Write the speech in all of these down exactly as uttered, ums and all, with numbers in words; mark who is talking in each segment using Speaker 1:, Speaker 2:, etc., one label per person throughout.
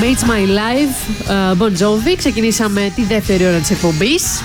Speaker 1: Mates My Life, uh, Bon Jovi. Ξεκινήσαμε τη δεύτερη ώρα της εκπομπής.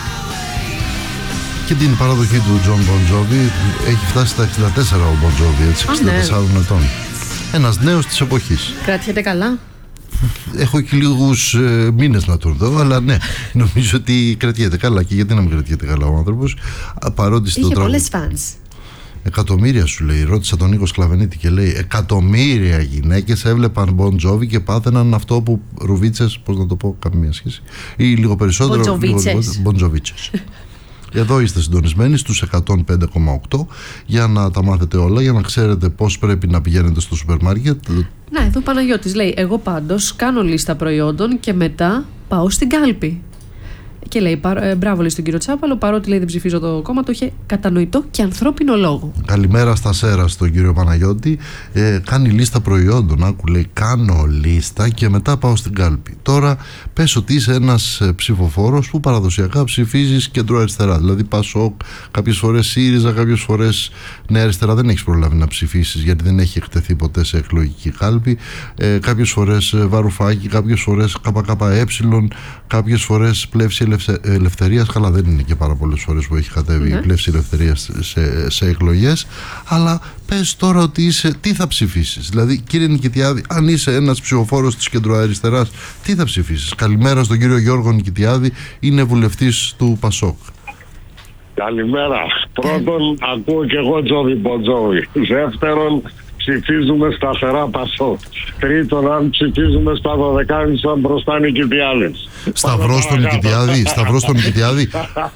Speaker 2: Και την παραδοχή του John Bon Jovi. Έχει φτάσει στα εξήντα τέσσερα ο Bon Jovi, έτσι, εξήντα τέσσερα ναι. ετών. Ένας νέος της εποχής.
Speaker 1: Κρατιέται καλά.
Speaker 2: Έχω και λίγους ε, μήνες να τον δω, αλλά ναι, νομίζω ότι κρατιέται καλά. Και γιατί να μην κρατιέται καλά ο άνθρωπος, παρότι στο
Speaker 1: είχε
Speaker 2: τραγούδι.
Speaker 1: Πολλές φανς.
Speaker 2: Εκατομμύρια σου λέει. Ρώτησα τον Νίκο Σκλαβενίτη και λέει: εκατομμύρια γυναίκες έβλεπαν Bon Jovi και πάθαιναν αυτό που ρουβίτσες, πώς να το πω, καμία σχέση. Ή λίγο περισσότερο. Bon Joviτσες. Εδώ είστε συντονισμένοι στους εκατόν πέντε κόμμα οκτώ για να τα μάθετε όλα, για να ξέρετε πώς πρέπει να πηγαίνετε στο σούπερ μάρκετ.
Speaker 1: Να, εδώ ο Παναγιώτης λέει: εγώ πάντως κάνω λίστα προϊόντων και μετά πάω στην κάλπη. Και λέει: μπράβο, λέει στον κύριο Τσάπαλο, παρότι λέει δεν ψηφίζω το κόμμα, το είχε κατανοητό και ανθρώπινο λόγο.
Speaker 2: Καλημέρα στα Σέρα στον κύριο Παναγιώτη. Ε, κάνει λίστα προϊόντων. Άκου, λέει: κάνω λίστα και μετά πάω στην κάλπη. Τώρα πες ότι είσαι ένας ψηφοφόρος που παραδοσιακά ψηφίζεις κεντροαριστερά. Δηλαδή Πασόκ, κάποιες φορές ΣΥΡΙΖΑ, κάποιες φορές Νέα Αριστερά. Δεν έχεις προλάβει να ψηφίσεις γιατί δεν έχει εκτεθεί ποτέ σε εκλογική κάλπη. Ε, κάποιες φορές Βαρουφάκη, κάποιες φορές ΚΚΕ, κάποιες φορές Πλεύση Ελευθερίας. Καλά, δεν είναι και πάρα πολλές φορές που έχει κατέβει mm-hmm. η Πλεύση Ελευθερίας σε, σε εκλογές. Αλλά πες τώρα ότι είσαι, τι θα ψηφίσεις. Δηλαδή, κύριε Νικητιάδη, αν είσαι ένας ψηφοφόρος της κεντροαριστεράς, τι θα ψηφίσεις. Καλημέρα στον κύριο Γιώργο Νικητιάδη, είναι βουλευτής του Πασόκ.
Speaker 3: Καλημέρα. Πρώτον, ακούω και εγώ Τζόβι Μποντζόβι. Δεύτερον, ψηφίζουμε σταθερά Πασόκ. Τρίτον, αν ψηφίζουμε στα δωδεκάνησα μπροστά Νικητιάδης.
Speaker 2: Σταυρός στον Νικητιάδη, Σταυρός στον Νικητιάδη.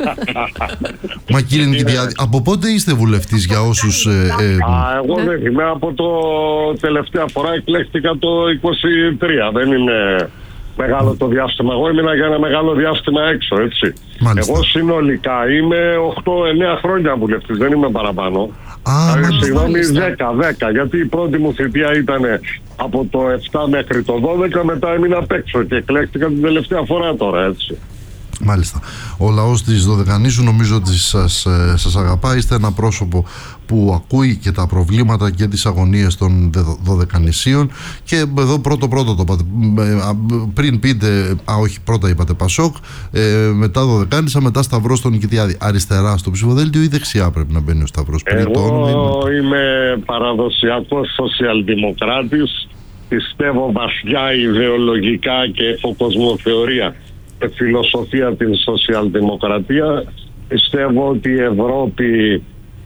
Speaker 2: Μα κύριε Νικητιάδη, από πότε είστε βουλευτής για όσους... Ε, ε...
Speaker 3: Α, εγώ δεν είμαι, από το τελευταία φορά εκλέχτηκα το είκοσι τρία, δεν είναι μεγάλο το διάστημα. Εγώ ήμουν για ένα μεγάλο διάστημα έξω, έτσι. Μάλιστα. Εγώ συνολικά είμαι οκτώ εννέα χρόνια βουλευτής, δεν είμαι παραπάνω.
Speaker 2: Α,
Speaker 3: συγγνώμη, δέκα, δέκα, γιατί η πρώτη μου θητεία ήταν από το επτά μέχρι το δώδεκα, μετά έμεινα απ' έξω και εκλέχτηκα την τελευταία φορά τώρα, έτσι.
Speaker 2: Μάλιστα. Ο λαός της Δωδεκανήσου νομίζω ότι σας, σας αγαπά. Είστε ένα πρόσωπο που ακούει και τα προβλήματα και τις αγωνίες των Δωδεκανησίων. Και εδώ πρώτο πρώτο το είπατε. Πριν πείτε, α όχι, πρώτα είπατε Πασόκ, ε, μετά Δωδεκάνησα, μετά Σταυρό στον Νικητιάδη. Αριστερά στο ψηφοδέλτιο ή δεξιά πρέπει να μπαίνει ο Σταυρός?
Speaker 3: Εγώ είμαι, είμαι παραδοσιακός σοσιαλδημοκράτης. Πιστεύω βαθιά ιδεολογικά και έχω κοσμοθεωρία και φιλοσοφία την σοσιαλδημοκρατία. Πιστεύω ότι η Ευρώπη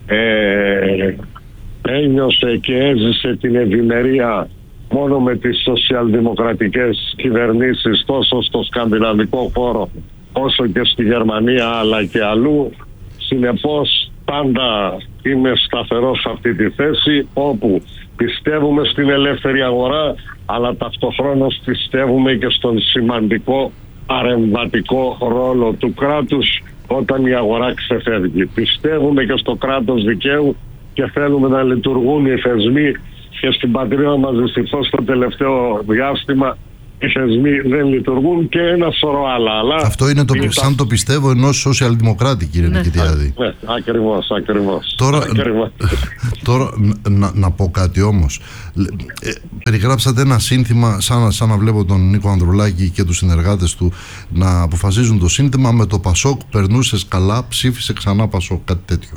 Speaker 3: ε, ένιωσε και έζησε την ευημερία μόνο με τις σοσιαλδημοκρατικές κυβερνήσεις, τόσο στο σκανδιναβικό χώρο όσο και στη Γερμανία αλλά και αλλού. Συνεπώς πάντα είμαι σταθερός σε αυτή τη θέση, όπου πιστεύουμε στην ελεύθερη αγορά, αλλά ταυτοχρόνως πιστεύουμε και στον σημαντικό παρεμβατικό ρόλο του κράτους όταν η αγορά ξεφεύγει. Πιστεύουμε και στο κράτος δικαίου και θέλουμε να λειτουργούν οι θεσμοί, και στην πατρίδα μας δυστυχώς στο τελευταίο διάστημα οι θεσμοί δεν λειτουργούν και ένα σωρό άλλα. Αλλά
Speaker 2: αυτό είναι το, σαν το πιστεύω ενός σοσιαλδημοκράτη, κύριε ναι. Νικητιάδη.
Speaker 3: Ναι, ακριβώς, ακριβώς.
Speaker 2: Τώρα,
Speaker 3: ακριβώς.
Speaker 2: τώρα να, να πω κάτι όμως. Ε, περιγράψατε ένα σύνθημα σαν, σαν να βλέπω τον Νίκο Ανδρουλάκη και τους συνεργάτες του να αποφασίζουν το σύνθημα με το Πασόκ περνούσες καλά, ψήφισε ξανά Πασόκ, κάτι τέτοιο.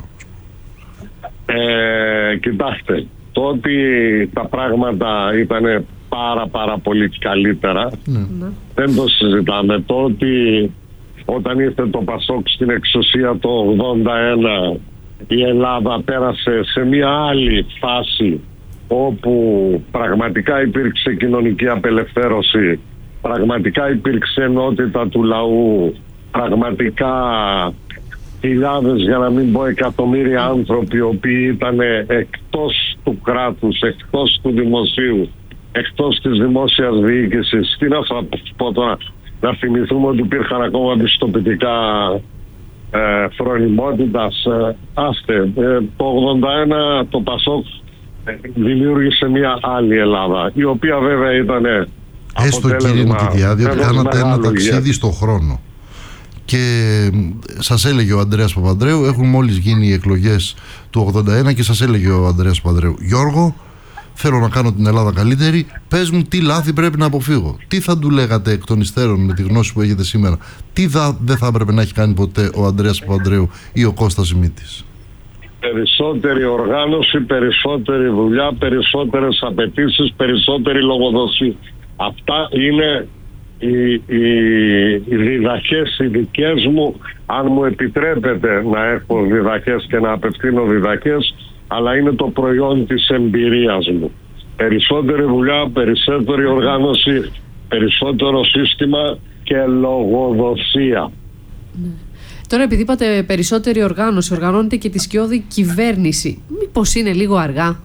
Speaker 3: Ε, κοιτάξτε, το ότι τα πράγματα ήταν πάρα πάρα πολύ καλύτερα ναι. δεν το συζητάμε. Το ότι όταν ήρθε το Πασόκ στην εξουσία το ογδόντα ένα η Ελλάδα πέρασε σε μια άλλη φάση όπου πραγματικά υπήρξε κοινωνική απελευθέρωση, πραγματικά υπήρξε ενότητα του λαού, πραγματικά χιλιάδες, για να μην πω εκατομμύρια άνθρωποι οι οποίοι ήταν εκτός του κράτους, εκτός του δημοσίου, εκτός της δημόσιας διοίκησης. Τι να θα πω τώρα, να θυμηθούμε ότι υπήρχαν ακόμα πιστοποιητικά ε, φρονιμότητας. Ε, άστε, ε, το ογδόντα ένα το Πασόκ δημιούργησε μια άλλη Ελλάδα, η οποία βέβαια ήταν
Speaker 2: έστω, κύριε Νικητιάδη, ότι κάνατε ένα ταξίδι στον χρόνο. Και σας έλεγε ο Ανδρέας Παπανδρέου, έχουν μόλις γίνει οι εκλογές του ογδόντα ένα και σας έλεγε ο Ανδρέας Παπανδρέου, Γιώργο, θέλω να κάνω την Ελλάδα καλύτερη, πες μου τι λάθη πρέπει να αποφύγω. Τι θα του λέγατε εκ των υστέρων με τη γνώση που έχετε σήμερα? Τι θα, δεν θα έπρεπε να έχει κάνει ποτέ ο Ανδρέας Παπανδρέου ή ο Κώστας Σιμίτης?
Speaker 3: Περισσότερη οργάνωση, περισσότερη δουλειά, περισσότερες απαιτήσεις, περισσότερη λογοδοσία. Αυτά είναι οι, οι, οι διδαχές οι δικές μου, αν μου επιτρέπετε να έχω διδαχές και να απευθύνω διδαχές, αλλά είναι το προϊόν της εμπειρίας μου. Περισσότερη δουλειά, περισσότερη οργάνωση, περισσότερο σύστημα και λογοδοσία.
Speaker 1: Ναι. Τώρα, επειδή είπατε περισσότερη οργάνωση, οργανώνεται και τη σκιώδη κυβέρνηση. Μήπως είναι λίγο αργά?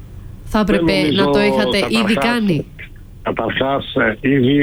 Speaker 1: Θα έπρεπε νομίζω, να το είχατε ήδη κάνει.
Speaker 3: Καταρχάς, ήδη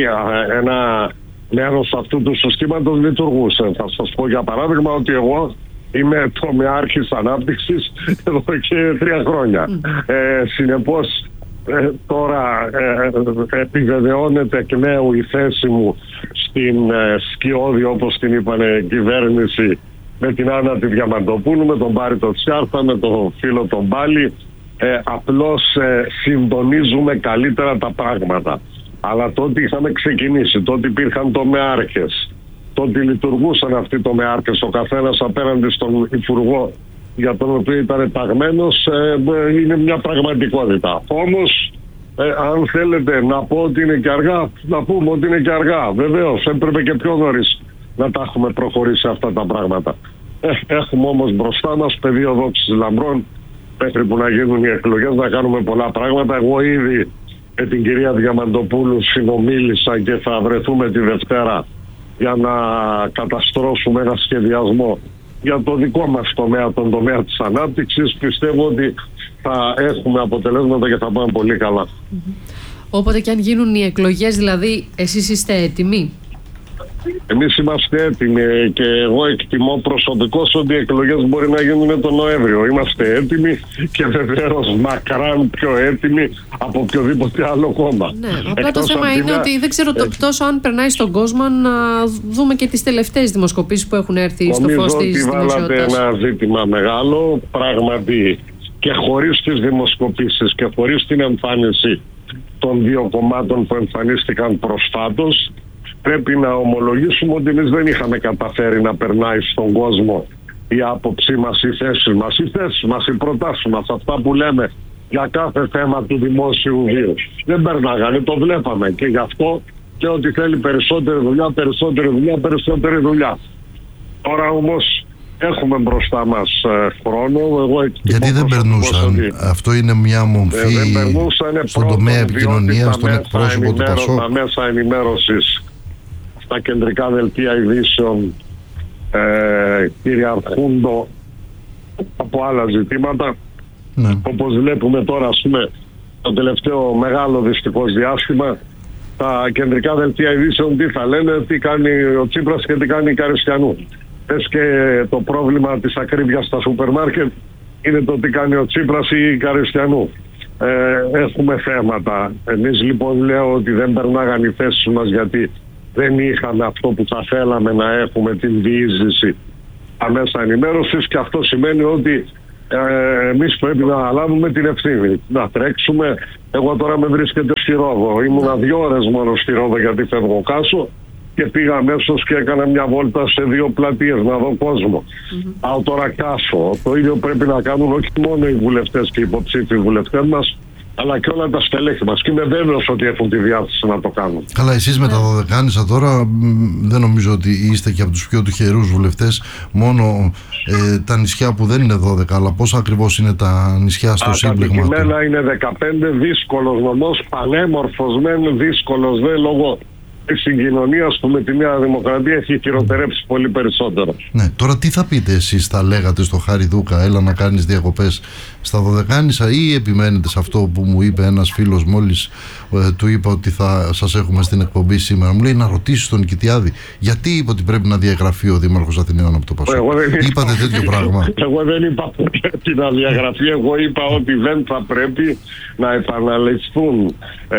Speaker 3: ένα μέρος αυτού του συστήματος λειτουργούσε. Θα σας πω για παράδειγμα ότι εγώ είμαι τομεάρχης ανάπτυξης εδώ και τρία χρόνια. Mm. Ε, συνεπώς, ε, τώρα ε, επιβεβαιώνεται εκ νέου η θέση μου στην ε, σκιώδη, όπως την είπανε, κυβέρνηση με την Άννα τη Διαμαντοπούλου, με τον Πάρη τον Τσιάρθα, με τον φίλο τον Πάλι. Ε, απλώς ε, συντονίζουμε καλύτερα τα πράγματα. Αλλά τότε είχαμε ξεκινήσει, τότε υπήρχαν τομεάρχες, τότε λειτουργούσαν αυτοί οι τομεάρχες, ο καθένας απέναντι στον υπουργό για τον οποίο ήταν ταγμένος, ε, είναι μια πραγματικότητα. Όμως, ε, αν θέλετε να πω ότι είναι και αργά, να πούμε ότι είναι και αργά. Βεβαίως, έπρεπε και πιο νωρίς να τα έχουμε προχωρήσει αυτά τα πράγματα. Ε, έχουμε όμως μπροστά μας πεδίο δόξης λαμπρών, μέχρι που να γίνουν οι εκλογές, να κάνουμε πολλά πράγματα. Εγώ ήδη με την κυρία Διαμαντοπούλου συνομίλησα και θα βρεθούμε τη Δευτέρα για να καταστρώσουμε ένα σχεδιασμό για το δικό μας τομέα, τον τομέα της ανάπτυξης. Πιστεύω ότι θα έχουμε αποτελέσματα και θα πάμε πολύ καλά.
Speaker 1: Όποτε και αν γίνουν οι εκλογές, δηλαδή, εσείς είστε έτοιμοι?
Speaker 3: Εμείς είμαστε έτοιμοι και εγώ εκτιμώ προσωπικώς ότι οι εκλογές μπορεί να γίνουν τον Νοέμβριο. Είμαστε έτοιμοι και βεβαίως μακράν πιο έτοιμοι από οποιοδήποτε άλλο κόμμα.
Speaker 1: Ναι, απλά το θέμα είναι μια... ότι δεν ξέρω το, τόσο αν περνάει στον κόσμο να δούμε και τις τελευταίες δημοσκοπήσεις που έχουν έρθει στο φως της δημοσιότητας.
Speaker 3: Νομίζω ότι βάλατε ένα ζήτημα μεγάλο, πράγματι, και χωρίς τις δημοσκοπήσεις και χωρίς την εμφάνιση των δύο κομμάτων που εμφανίστηκαν προσφάτως, πρέπει να ομολογήσουμε ότι εμείς δεν είχαμε καταφέρει να περνάει στον κόσμο η άποψή μας, η θέση μας, οι θέσεις μας, οι προτάσεις μας, αυτά που λέμε για κάθε θέμα του δημόσιου βίου. Δεν περνάγανε, το βλέπαμε και γι' αυτό και ότι θέλει περισσότερη δουλειά, περισσότερη δουλειά, περισσότερη δουλειά. Τώρα όμως έχουμε μπροστά μας ε, χρόνο. Εγώ
Speaker 2: γιατί δεν περνούσαν? Ότι... Αυτό είναι μια μομφή ε, στον τομέα επικοινωνίας, στον εκπρόσωπο του Πασόκ.
Speaker 3: Τα μέσα ενημέρωσης, τα κεντρικά δελτία ειδήσεων ε, κυριαρχούντο από άλλα ζητήματα. Ναι. Όπως βλέπουμε τώρα, ας πούμε, το τελευταίο μεγάλο δυστυχώς διάστημα, τα κεντρικά δελτία ειδήσεων τι θα λένε, τι κάνει ο Τσίπρας και τι κάνει η Καριστιανού. Πες και το πρόβλημα της ακρίβειας στα σούπερ μάρκετ είναι το τι κάνει ο Τσίπρας ή η Καριστιανού. Ε, έχουμε θέματα. Εμείς λοιπόν λέω ότι δεν περνάγαν οι θέσεις μας γιατί δεν είχαμε αυτό που θα θέλαμε να έχουμε, την διείσδυση τα μέσα ενημέρωσης, και αυτό σημαίνει ότι ε, εμείς πρέπει να αναλάβουμε την ευθύνη, να τρέξουμε. Εγώ τώρα με βρίσκεται στη Ρόδο, ήμουνα δύο ώρες μόνο στη Ρόδο γιατί φεύγω κάσω και πήγα αμέσως και έκανα μια βόλτα σε δύο πλατείες να δω κόσμο. Mm-hmm. Πάω τώρα κάσω. Το ίδιο πρέπει να κάνουν όχι μόνο οι βουλευτές και οι υποψήφιοι βουλευτές μας, αλλά και όλα τα στελέχη μας, και είμαι βέβαιος ότι έχουν τη διάθεση να το κάνουν.
Speaker 2: Καλά, εσείς με τα δωδεκάνησα τώρα δεν νομίζω ότι είστε και από τους πιο τυχερούς βουλευτές. Μόνο ε, τα νησιά που δεν είναι δώδεκα, αλλά πόσα ακριβώς είναι τα νησιά στο σύμπλεγμα του?
Speaker 3: Τα είναι δεκαπέντε, δύσκολος νομός, πανέμορφος μεν, δύσκολος δε, λόγω της συγκοινωνίας που με τη Νέα Δημοκρατία έχει χειροτερέψει πολύ περισσότερο.
Speaker 2: Ναι, τώρα τι θα πείτε εσείς, θα λέγατε στο Χάρη Δούκα, έλα να κάνεις διακοπές στα Δωδεκάνησα, ή επιμένετε σε αυτό που μου είπε ένας φίλος μόλις ε, του είπα ότι θα σας έχουμε στην εκπομπή σήμερα? Μου λέει να ρωτήσεις τον Κιτιάδη γιατί είπε ότι πρέπει να διαγραφεί ο Δήμαρχος Αθηναίων από το Πασόκ. Είπατε τέτοιο πράγμα?
Speaker 3: Εγώ δεν είπα ότι να διαγραφεί, εγώ είπα ότι δεν θα πρέπει να επαναληφθούν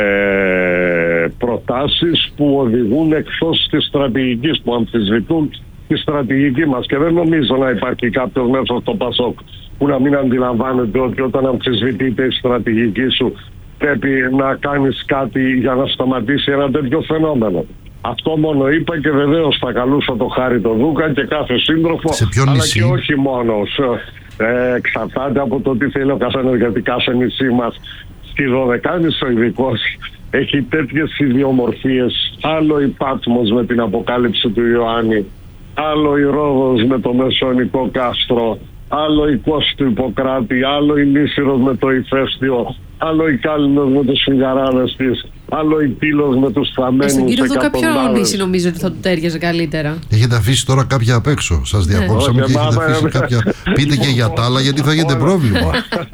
Speaker 3: ε, προτάσεις που οδηγούν εκτός της στρατηγικής, που αμφισβητούν τη στρατηγική μας, και δεν νομίζω να υπάρχει κάποιος μέσα στο Πασόκ που να μην αντιλαμβάνεται ότι όταν αμφισβητείται η στρατηγική σου πρέπει να κάνεις κάτι για να σταματήσει ένα τέτοιο φαινόμενο. Αυτό μόνο είπα και βεβαίως θα καλούσα το Χάρη το Δούκα και κάθε σύντροφο, αλλά
Speaker 2: νησί?
Speaker 3: και όχι μόνος. Ε, εξαρτάται από το τι θέλει ο καθένας, γιατί κάθε νησί μας στη Δωδεκάνησο ειδικώς έχει τέτοιες ιδιομορφίες. Άλλο η Πάτμος με την Αποκάλυψη του Ιωάννη, άλλο η Ρόδος με το Μεσαιωνικό κάστρο, άλλο η Κώση του Ιπποκράτη, άλλο η Λύσυρος με το Ηφαίστειο, άλλο η Κάλυμνος με τους φιγαράδες της, άλλο η Πύλος με τους θαμμένους.
Speaker 1: Στον κύριο Δούκα ποιο
Speaker 3: εκατοντάδες.
Speaker 1: νησί νομίζω ότι θα του τέριαζε καλύτερα?
Speaker 2: Έχετε αφήσει τώρα κάποια απ' έξω. Σας διακόψαμε
Speaker 3: Όχι,
Speaker 2: και έχετε
Speaker 3: μάμα,
Speaker 2: αφήσει
Speaker 3: ε,
Speaker 2: κάποια. Πείτε και για τα άλλα, γιατί θα έχετε πρόβλημα.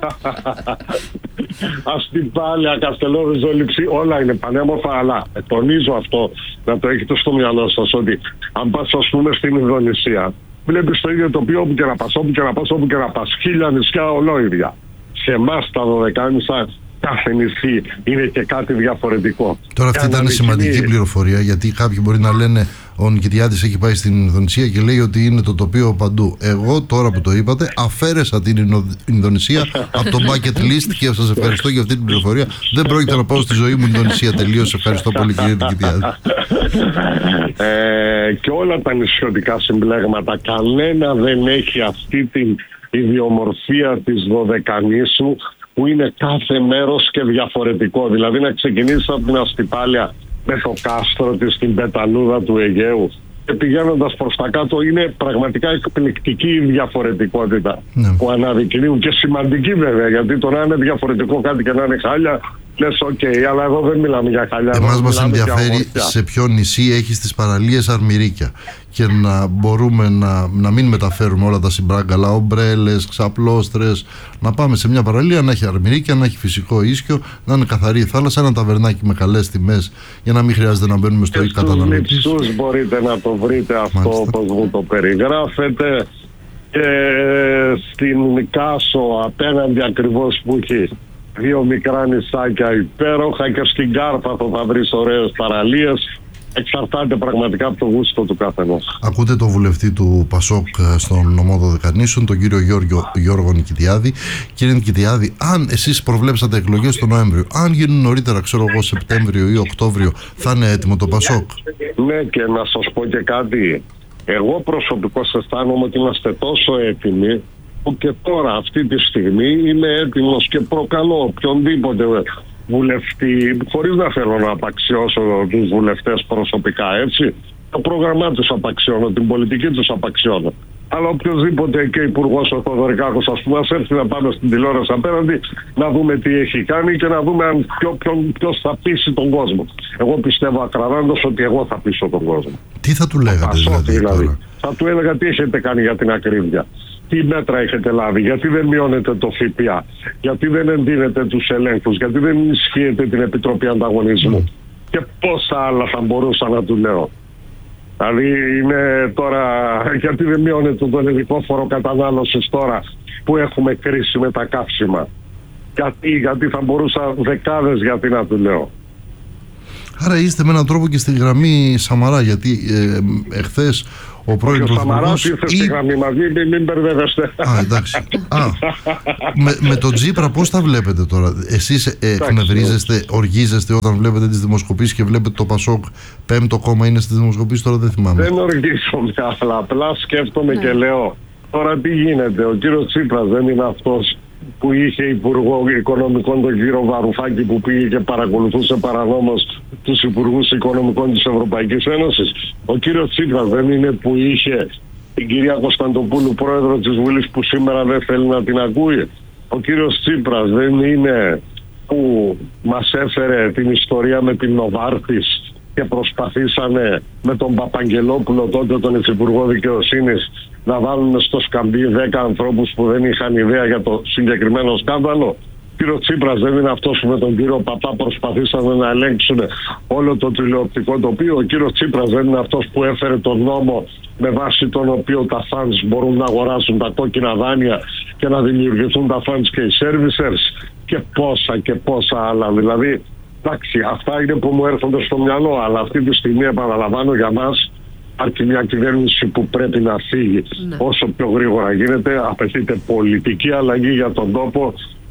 Speaker 3: Αστυπάλια, Καστελόριζο, Λειψή, όλα είναι πανέμορφα, αλλά ε, τονίζω αυτό, να το έχετε στο μυαλό σας, ότι αν πας ας πούμε στην Ινδονησία, βλέπεις το ίδιο τοπίο όπου και να πας, όπου και να πας, όπου και να πας, χίλια νησιά ολόιδια. Σε εμάς τα Δωδεκάνησα κάθε νησί είναι και κάτι διαφορετικό.
Speaker 2: Τώρα αυτή ήταν σημαντική πληροφορία, γιατί κάποιοι μπορεί να λένε ο Νικητιάδης έχει πάει στην Ινδονησία και λέει ότι είναι το τοπίο παντού. Εγώ τώρα που το είπατε αφαίρεσα την Ινδο... Ινδονησία από το bucket list και σας ευχαριστώ για αυτή την πληροφορία. Δεν πρόκειται να πάω στη ζωή μου Ινδονησία τελείως. Ευχαριστώ πολύ κύριε Νικητιάδη.
Speaker 3: ε, και όλα τα νησιωτικά συμπλέγματα, κανένα δεν έχει αυτή την ιδιομορφία της Δωδεκανήσου που είναι κάθε μέρος και διαφορετικό. Δηλαδή να ξεκινήσεις από την Αστυπάλια με το κάστρο της, την πεταλούδα του Αιγαίου και πηγαίνοντας προς τα κάτω είναι πραγματικά εκπληκτική η διαφορετικότητα ναι. που αναδεικνύουν και σημαντική βέβαια, γιατί το να είναι διαφορετικό κάτι και να είναι χάλια λες οκ, okay, αλλά εδώ δεν μιλάμε για χαλιά.
Speaker 2: Εμάς μας ενδιαφέρει σε ποιο νησί έχει στις παραλίες αρμυρίκια και να μπορούμε να, να μην μεταφέρουμε όλα τα συμπράγκαλα, ομπρέλες, ξαπλώστρες, να πάμε σε μια παραλία να έχει αρμυρίκια, να έχει φυσικό ίσιο, να είναι καθαρή η θάλασσα, ένα ταβερνάκι με καλές τιμές για να μην χρειάζεται να μπαίνουμε στο ίδιο καταναλωτή.
Speaker 3: Στους μπορείτε να το βρείτε αυτό όπως μου το περιγράφετε, και στην Κάσο απέναντι ακριβώς που έχει δύο μικρά νησάκια υπέροχα, και στην Κάρπαθο θα βρεις ωραίες παραλίες. Εξαρτάται πραγματικά από το γούστο του καθενός.
Speaker 2: Ακούτε το βουλευτή του Πασόκ στον νομό Δωδεκανήσων, τον κύριο Γιώργο, Γιώργο Νικητιάδη. Κύριε Νικητιάδη, αν εσείς προβλέψατε εκλογές τον Νοέμβριο, αν γίνουν νωρίτερα, ξέρω εγώ, Σεπτέμβριο ή Οκτώβριο, θα είναι έτοιμο το Πασόκ?
Speaker 3: Ναι, και να σας πω και κάτι. Εγώ προσωπικώς αισθάνομαι ότι είμαστε τόσο έτοιμοι που και τώρα αυτή τη στιγμή είμαι έτοιμος και προκαλώ οποιονδήποτε βουλευτή, χωρίς να θέλω να απαξιώσω τους βουλευτές προσωπικά, έτσι, το πρόγραμμά τους απαξιώνω, την πολιτική τους απαξιώνω. Αλλά οποιοδήποτε και υπουργός ο Θοδωρικάκος, ας πούμε, ας έρθει να πάμε στην τηλεόραση απέναντι, να δούμε τι έχει κάνει και να δούμε αν ποιο, ποιο, ποιος θα πείσει τον κόσμο. Εγώ πιστεύω ακραδάντως ότι εγώ θα πείσω τον κόσμο.
Speaker 2: Τι θα του λέγατε
Speaker 3: Πασόκ,
Speaker 2: δηλαδή, δηλαδή τώρα?
Speaker 3: Θα του έλεγα τι έχετε κάνει για την ακρίβεια. Τι μέτρα έχετε λάβει, γιατί δεν μειώνετε το ΦΠΑ, γιατί δεν εντείνετε τους ελέγχους, γιατί δεν ενισχύετε την Επιτροπή Ανταγωνισμού. Mm. Και πόσα άλλα θα μπορούσα να του λέω. Δηλαδή είναι τώρα, γιατί δεν μειώνετε τον ελληνικό φόρο κατανάλωσης τώρα που έχουμε κρίση με τα καύσιμα. Γιατί, γιατί θα μπορούσα δεκάδες γιατί να του λέω.
Speaker 2: Άρα είστε με έναν τρόπο και στη γραμμή Σαμαρά, γιατί ε, εχθές ο πρώην
Speaker 3: Πρωθυπουργός... Ο Σαμαράς ήρθε στη γραμμή μαζί, μην, μην μπερδεύεστε.
Speaker 2: Α, εντάξει. Α, με, με τον Τσίπρα πώς τα βλέπετε τώρα? Εσείς ε, εκνευρίζεστε, οργίζεστε όταν βλέπετε τις δημοσκοπήσεις και βλέπετε το Πασόκ πέμπτο κόμμα είναι στις δημοσκοπήσεις, τώρα δεν θυμάμαι.
Speaker 3: Δεν οργίζομαι, αλλά απλά σκέφτομαι και λέω τώρα τι γίνεται. Ο κύριος Τσίπρας δεν είναι αυτός που είχε υπουργό οικονομικών τον κύριο Βαρουφάκη, που πήγε και παρακολουθούσε παρανόμως τους υπουργούς οικονομικών της Ευρωπαϊκής Ένωσης? Ο κύριος Τσίπρας δεν είναι που είχε την κυρία Κωνσταντοπούλου, πρόεδρο της Βουλής, που σήμερα δεν θέλει να την ακούει? Ο κύριος Τσίπρας δεν είναι που μας έφερε την ιστορία με την Νοβάρτης και προσπαθήσανε με τον Παπαγγελόπουλο, τότε τον Υφυπουργό Δικαιοσύνης, να βάλουν στο σκαμπί δέκα ανθρώπους που δεν είχαν ιδέα για το συγκεκριμένο σκάνδαλο? Ο κύριος Τσίπρας δεν είναι αυτός που με τον κύριο Παπά προσπαθήσαν να ελέγξουν όλο το τηλεοπτικό τοπίο? Ο κύριος Τσίπρας δεν είναι αυτός που έφερε τον νόμο με βάση τον οποίο τα funds μπορούν να αγοράσουν τα κόκκινα δάνεια και να δημιουργηθούν τα funds και οι servicers, και πόσα και πόσα άλλα? Δηλαδή, εντάξει, αυτά είναι που μου έρχονται στο μυαλό, αλλά αυτή τη στιγμή, επαναλαμβάνω, για μας υπάρχει μια κυβέρνηση που πρέπει να φύγει. Ναι. Όσο πιο γρήγορα γίνεται, απαιτείται πολιτική αλλαγή για τον τόπο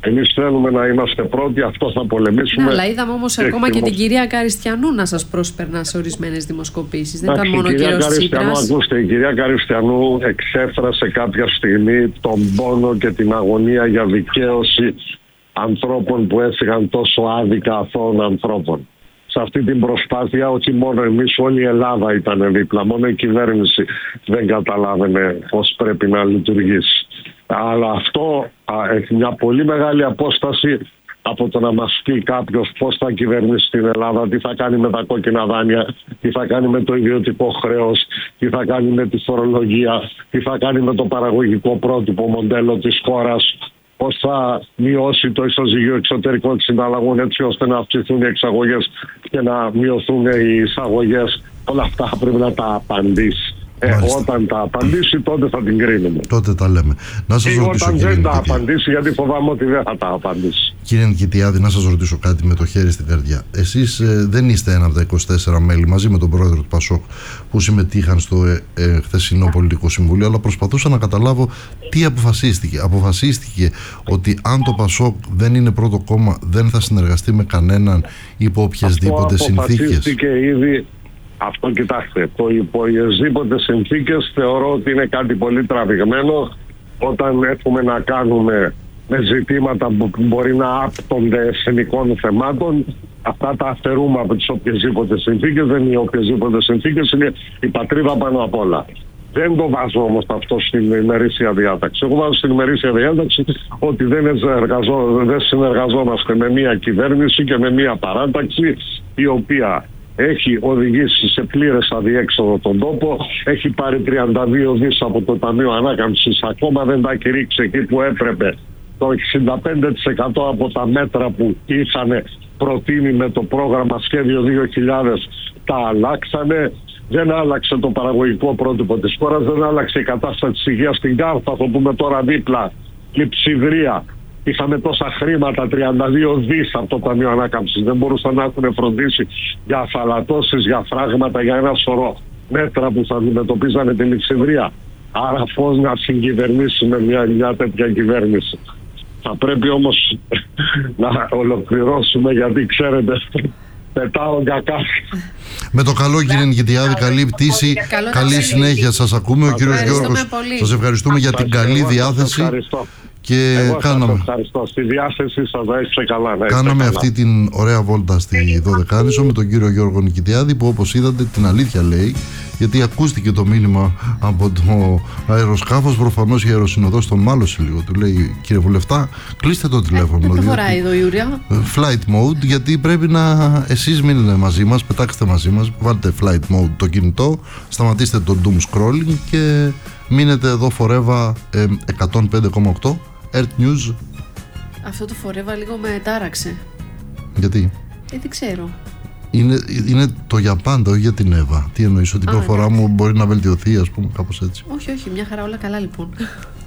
Speaker 3: Εμείς θέλουμε να είμαστε πρώτοι, αυτό θα πολεμήσουμε.
Speaker 1: Ναι, αλλά είδαμε όμως ακόμα και την κυρία Καριστιανού να σας προσπερνά σε ορισμένες δημοσκοπήσεις. Δεν ήταν μόνο ο κύριος Τσίπρας.
Speaker 3: Ακούστε, η κυρία Καριστιανού εξέφρασε κάποια στιγμή τον πόνο και την αγωνία για δικαίωση ανθρώπων που έφυγαν τόσο άδικα αθώων ανθρώπων. Σε αυτή την προσπάθεια όχι μόνο εμείς, όλη η Ελλάδα ήταν δίπλα, μόνο η κυβέρνηση δεν καταλάβαινε πώς πρέπει να λειτουργήσει. Αλλά αυτό α, έχει μια πολύ μεγάλη απόσταση από το να μας πει κάποιος πώς θα κυβερνήσει την Ελλάδα, τι θα κάνει με τα κόκκινα δάνεια, τι θα κάνει με το ιδιωτικό χρέος, τι θα κάνει με τη φορολογία, τι θα κάνει με το παραγωγικό πρότυπο μοντέλο της χώρας, πώς θα μειώσει το ισοζύγιο εξωτερικών συναλλαγών έτσι ώστε να αυξηθούν οι εξαγωγές και να μειωθούν οι εισαγωγές. Όλα αυτά πρέπει να τα απαντήσει. Ε, όταν τα απαντήσει, τότε θα την κρίνουμε.
Speaker 2: Τότε τα λέμε. Να σας
Speaker 3: ή
Speaker 2: ρωτήσω,
Speaker 3: όταν
Speaker 2: κύριε
Speaker 3: δεν
Speaker 2: Νικητιάδη.
Speaker 3: τα απαντήσει, γιατί φοβάμαι ότι δεν θα τα απαντήσει.
Speaker 2: Κύριε Νικητιάδη, να σας ρωτήσω κάτι με το χέρι στην καρδιά. Εσείς ε, δεν είστε ένα από τα είκοσι τέσσερα μέλη μαζί με τον πρόεδρο του Πασόκ που συμμετείχαν στο ε, ε, χθεσινό πολιτικό συμβούλιο, αλλά προσπαθούσα να καταλάβω τι αποφασίστηκε. Αποφασίστηκε ότι αν το Πασόκ δεν είναι πρώτο κόμμα, δεν θα συνεργαστεί με κανέναν υπό οποιασδήποτε συνθήκες.
Speaker 3: Αποφασίστηκε ήδη. Αυτό, κοιτάξτε, το υπό οποιασδήποτε συνθήκες θεωρώ ότι είναι κάτι πολύ τραβηγμένο όταν έχουμε να κάνουμε με ζητήματα που μπορεί να άπτονται εθνικών θεμάτων. Αυτά τα αφαιρούμε από τις οποιασδήποτε συνθήκες. Δεν είναι οποιασδήποτε συνθήκες, είναι η πατρίδα πάνω απ' όλα. Δεν το βάζω όμως αυτό στην ημερήσια διάταξη. Εγώ βάζω στην ημερήσια διάταξη ότι δεν, δεν συνεργαζόμαστε με μια κυβέρνηση και με μια παράταξη η οποία έχει οδηγήσει σε πλήρες αδιέξοδο τον τόπο, έχει πάρει τριάντα δύο δισεκατομμύρια από το Ταμείο Ανάκαμψης, ακόμα δεν τα κηρύξει εκεί που έπρεπε. Το εξήντα πέντε τοις εκατό από τα μέτρα που είχαν προτείνει με το πρόγραμμα Σχέδιο δύο χιλιάδες τα αλλάξανε. Δεν άλλαξε το παραγωγικό πρότυπο της χώρας, δεν άλλαξε η κατάσταση της υγείας στην Κάρπαθο, θα το πούμε τώρα δίπλα, Λειψιδρία. Είχαμε τόσα χρήματα, τριάντα δύο δισεκατομμύρια από το Ταμείο Ανάκαμψης. Δεν μπορούσαν να έχουν φροντίσει για αφαλατώσεις, για φράγματα, για ένα σωρό μέτρα που θα αντιμετωπίζανε την Λειψιδρία. Άρα πώς να συγκυβερνήσουμε μια, μια τέτοια κυβέρνηση. Θα πρέπει όμως να ολοκληρώσουμε, γιατί ξέρετε, πετάω για κάτι.
Speaker 2: Με το καλό, κύριε Νικητιάδη, καλή πτήση, καλή συνέχεια. Σας ακούμε. Ο κύριος Γιώργος, σας ευχαριστούμε για την καλή διάθεση. Και
Speaker 3: εγώ
Speaker 2: κάναμε,
Speaker 3: ευχαριστώ. Στη διάθεσή σας, να είστε καλά. Να είστε
Speaker 2: κάναμε
Speaker 3: καλά.
Speaker 2: αυτή την ωραία βόλτα στη Δωδεκάνησο με τον κύριο Γιώργο Νικητιάδη, που όπως είδατε την αλήθεια λέει, γιατί ακούστηκε το μήνυμα από το αεροσκάφος. Προφανώς η αεροσυνοδός τον μάλωσε λίγο. Του λέει, κύριε Βουλευτά, κλείστε το τηλέφωνο.
Speaker 1: Δεν προχωράει εδώ, Ιούρια.
Speaker 2: Flight mode, γιατί πρέπει να εσείς μείνετε μαζί μας, πετάξτε μαζί μας, βάλτε flight mode το κινητό, σταματήστε το doom scrolling και μείνετε εδώ φορεύα ε, εκατόν πέντε κόμμα οκτώ Earth News.
Speaker 1: Αυτό το φορεύα λίγο με τάραξε.
Speaker 2: Γιατί?
Speaker 1: Ε, δεν ξέρω.
Speaker 2: Είναι, είναι το για πάντα, όχι για την Εύα. Τι εννοείς, ότι η προφορά μου μπορεί να βελτιωθεί, ας πούμε, κάπως έτσι?
Speaker 1: Όχι, όχι, μια χαρά, όλα καλά λοιπόν.